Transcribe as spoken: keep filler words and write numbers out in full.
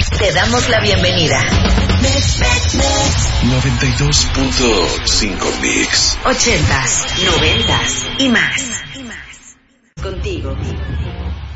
Te damos la bienvenida. noventa y dos punto cinco Mix. Ochentas, noventas y más.